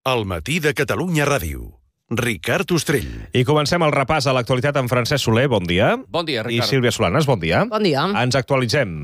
Al matí de Catalunya Ràdio. Ricard Ostrell. I comencem el repàs a l'actualitat amb Francesc Soler, bon dia. Bon dia, Ricard. I Sílvia Solanes, bon dia. Bon dia. Ens actualitzem.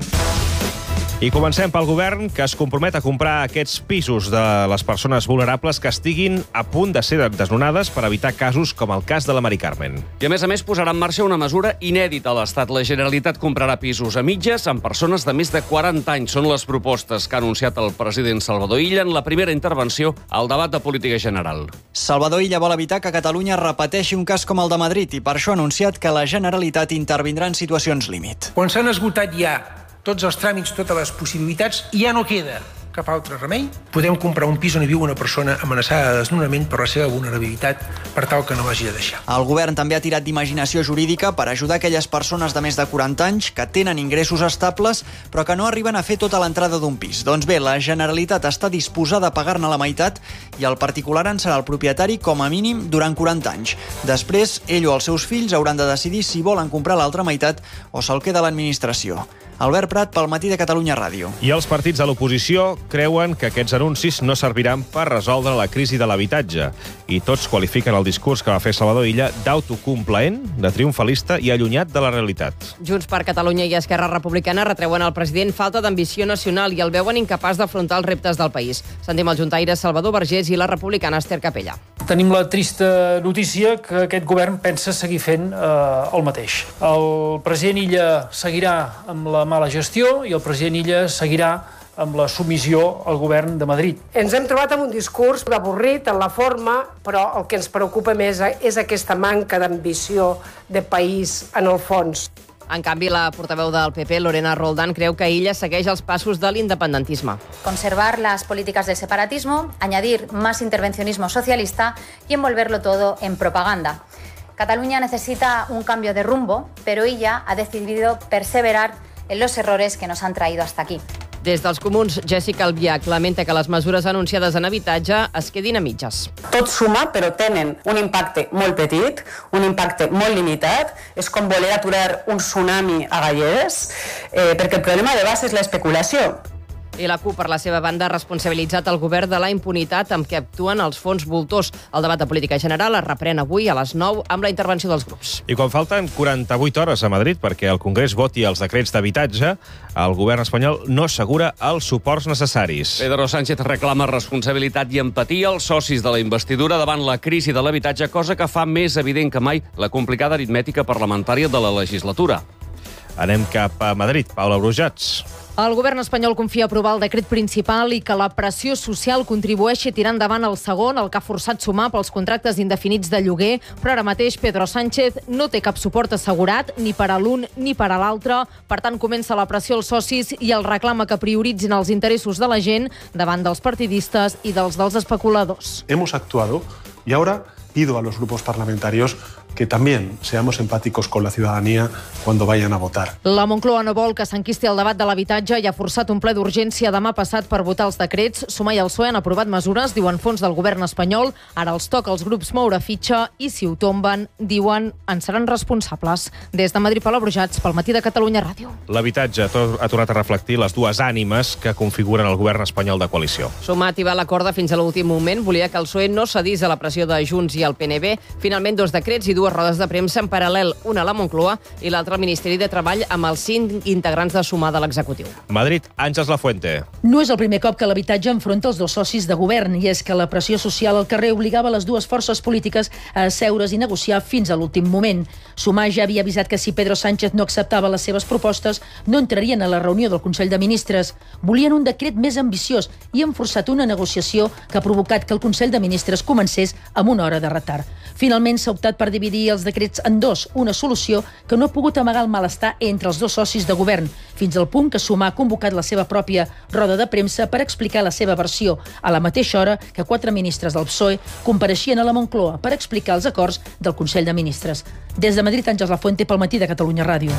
I comencem pel govern, que es compromet a comprar aquests pisos de les persones vulnerables que estiguin a punt de ser desnonades per evitar casos com el cas de la Mari Carmen. I a més posarà en marxa una mesura inèdita a l'Estat. La Generalitat comprarà pisos a mitges amb persones de més de 40 anys. Són les propostes que ha anunciat el president Salvador Illa en la primera intervenció al debat de política general. Salvador Illa vol evitar que Catalunya repeteixi un cas com el de Madrid i per això ha anunciat que la Generalitat intervindrà en situacions límit. Quan s'han esgotat ja tots els tràmits, totes les possibilitats, ja no queda cap altre remei. Podem comprar un pis on hi viu una persona amenaçada de desnonament per la seva vulnerabilitat per tal que no l'hagi de deixar. El govern també ha tirat d'imaginació jurídica per ajudar aquelles persones de més de 40 anys que tenen ingressos estables però que no arriben a fer tota l'entrada d'un pis. Doncs bé, la Generalitat està disposada a pagar-ne la meitat i el particular en serà el propietari com a mínim durant 40 anys. Després, ell o els seus fills hauran de decidir si volen comprar l'altra meitat o se'l queda l'administració. Albert Prat, pel matí de Catalunya Ràdio. I els partits de l'oposició creuen que aquests anuncis no serviran per resoldre la crisi de l'habitatge. I tots qualifiquen el discurs que va fer Salvador Illa d'autocomplaent, de triomfalista i allunyat de la realitat. Junts per Catalunya i Esquerra Republicana retreuen al president falta d'ambició nacional i el veuen incapaç d'afrontar els reptes del país. Sentim el juntaire Salvador Vergés i la republicana Esther Capella. Tenim la trista notícia que aquest govern pensa seguir fent el mateix. El president Illa seguirà amb la mala gestió i el president Illa seguirà amb la submissió al govern de Madrid. Ens hem trobat amb un discurs avorrit en la forma, però el que ens preocupa més és aquesta manca d'ambició de país en el fons. En canvi, la portaveu del PP, Lorena Roldán, creu que Illa segueix els passos de l'independentisme. Conservar las políticas de separatismo, añadir más intervencionismo socialista y envolverlo todo en propaganda. Cataluña necesita un cambio de rumbo, pero Illa ha decidido perseverar en los errores que nos han traído hasta aquí. Des dels comuns, Jessica Albiach lamenta que les mesures anunciades en habitatge es quedin a mitges. Tot suma, però tenen un impacte molt petit, un impacte molt limitat. És com voler aturar un tsunami a galledes, perquè el problema de base és l'especulació. I la CUP, per la seva banda, ha responsabilitzat el govern de la impunitat amb què actuen els fons voltors. El debat de política general es reprèn avui a les 9 amb la intervenció dels grups. I quan falten 48 hores a Madrid perquè el Congrés voti els decrets d'habitatge, el govern espanyol no assegura els suports necessaris. Pedro Sánchez reclama responsabilitat i empatia als socis de la investidura davant la crisi de l'habitatge, cosa que fa més evident que mai la complicada aritmètica parlamentària de la legislatura. Anem cap a Madrid. Paula Brujats. El govern espanyol confia aprovar el decret principal i que la pressió social contribueixi a tirar endavant el segon, el que ha forçat sumar pels contractes indefinits de lloguer, però ara mateix Pedro Sánchez no té cap suport assegurat ni per a l'un ni per a l'altre. Per tant, comença la pressió als socis i el reclama que prioritzin els interessos de la gent davant dels partidistes i dels especuladors. Hemos actuado y ahora pido a los grupos parlamentarios que también seamos empáticos con la ciudadanía cuando vayan a votar. La Moncloa no vol que s'enquisti el debat de l'habitatge i ha forçat un ple d'urgència demà passat per votar els decrets. Sumar i el PSOE han aprovat mesures, diuen fons del govern espanyol. Ara els toca als grups moure fitxa i si ho tomben, diuen, en seran responsables. Des de Madrid, Paula Brujats, pel matí de Catalunya Ràdio. L'habitatge ha tornat a reflectir les dues ànimes que configuren el govern espanyol de coalició. Sumat i va a la corda fins a l'últim moment. Volia que el PSOE no cedís a la pressió de Junts i el PNB. Finalment, dos decrets i dues rodes de premsa en paral·lel, una a la Moncloa i l'altra al Ministeri de Treball amb els 5 integrants de Sumar de l'executiu. Madrid, Àngels Lafuente. No és el primer cop que l'habitatge enfronta els dos socis de govern i és que la pressió social al carrer obligava les dues forces polítiques a asseure's i negociar fins a l'últim moment. Sumar ja havia avisat que si Pedro Sánchez no acceptava les seves propostes no entrarien a la reunió del Consell de Ministres. Volien un decret més ambiciós i han forçat una negociació que ha provocat que el Consell de Ministres comencés amb una hora de retard. Finalment s'ha optat per dividir els decrets en dos, una solució que no ha pogut amagar el malestar entre els dos socis de govern, fins al punt que Sumar ha convocat la seva pròpia roda de premsa per explicar la seva versió, a la mateixa hora que 4 ministres del PSOE compareixien a la Moncloa per explicar els acords del Consell de Ministres. Des de Madrid, Àngels Lafuente, pel matí de Catalunya Ràdio.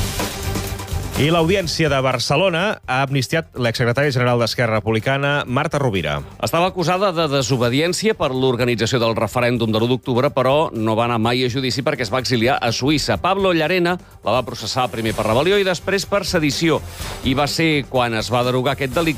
I l'Audiència de Barcelona ha amnistiat l'exsecretària general d'Esquerra Republicana, Marta Rovira. Estava acusada de desobediència per l'organització del referèndum de l'1 d'octubre, però no va anar mai a judici perquè es va exiliar a Suïssa. Pablo Llarena la va processar primer per rebel·lió i després per sedició. I va ser quan es va derogar aquest delicte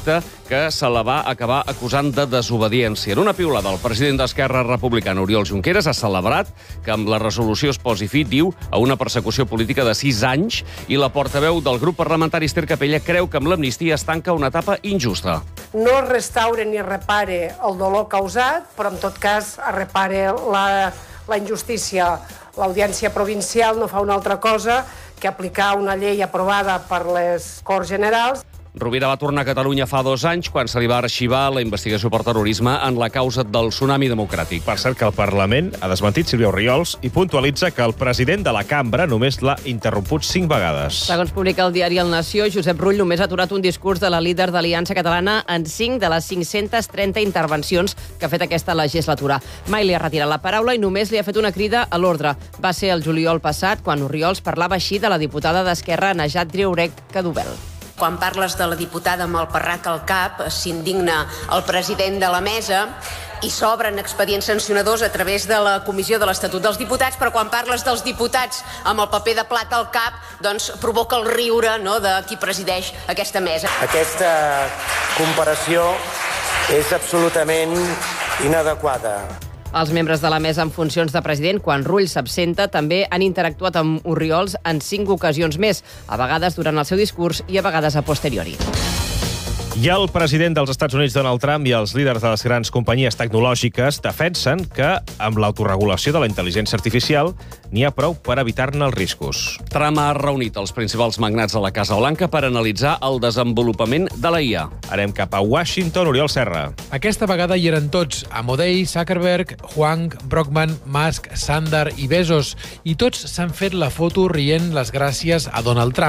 que se la va acabar acusant de desobediència. En una piulada, el president d'Esquerra Republicana, Oriol Junqueras, ha celebrat que amb la resolució es posi fi, diu, a una persecució política de 6 anys, i la portaveu del grup parlamentari Esther Capella creu que amb l'amnistia es tanca una etapa injusta. No es restaura ni repare el dolor causat, però en tot cas es repare la injustícia. L'Audiència Provincial no fa una altra cosa que aplicar una llei aprovada per les Corts Generals. Rovira va tornar a Catalunya fa 2 anys quan se li va arxivar la investigació per terrorisme en la causa del tsunami democràtic. Per cert que el Parlament ha desmentit Sílvia Orriols i puntualitza que el president de la cambra només l'ha interromput 5 vegades. Segons publica el diari El Nació, Josep Rull només ha aturat un discurs de la líder d'Aliança Catalana en 5 de les 530 intervencions que ha fet aquesta legislatura. Mai li ha retirat la paraula i només li ha fet una crida a l'ordre. Va ser el juliol passat quan Orriols parlava així de la diputada d'Esquerra Najat Driouech Cadubel. Quan parles de la diputada amb el parrac al cap, s'indigna el president de la mesa i s'obren expedients sancionadors a través de la Comissió de l'Estatut dels Diputats, però quan parles dels diputats amb el paper de plata al cap, doncs provoca el riure, no, de qui presideix aquesta mesa. Aquesta comparació és absolutament inadequada. Els membres de la mesa en funcions de president, quan Rull s'absenta, també han interactuat amb Orriols en 5 ocasions més, a vegades durant el seu discurs i a vegades a posteriori. I el president dels Estats Units, Donald Trump, i els líders de les grans companyies tecnològiques defensen que amb l'autoregulació de la intel·ligència artificial n'hi ha prou per evitar-ne els riscos. Trump ha reunit els principals magnats de la Casa Blanca per analitzar el desenvolupament de la IA. Anem cap a Washington, Oriol Serra. Aquesta vegada hi eren tots, Amodei, Zuckerberg, Huang, Brockman, Musk, Sundar i Bezos, i tots s'han fet la foto rient les gràcies a Donald Trump.